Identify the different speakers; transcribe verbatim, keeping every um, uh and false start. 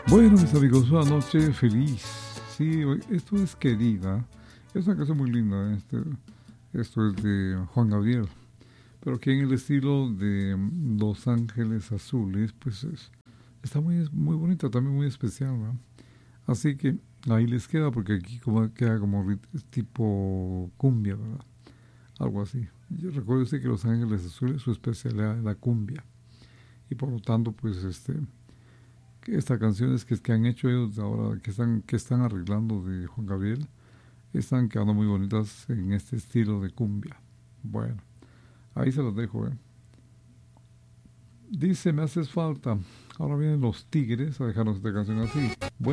Speaker 1: Bueno, mis amigos, una noche feliz. Sí, hoy- esto es Querida. Es una canción muy linda. ¿Eh? Este, esto es de Juan Gabriel. Pero aquí en el estilo de Los Ángeles Azules, pues es- está muy, muy bonita, también muy especial, ¿verdad? Así que ahí les queda, porque aquí como, queda como rit- tipo cumbia, ¿verdad? Algo así. Yo recuerdo usted que Los Ángeles Azules, su especialidad es la cumbia. Y por lo tanto, pues este que estas canciones que, que han hecho ellos ahora, que están, que están arreglando de Juan Gabriel, están quedando muy bonitas en este estilo de cumbia. Bueno, ahí se los dejo, ¿eh? Dice, me haces falta. Ahora vienen los Tigres a dejarnos esta canción así. Bueno.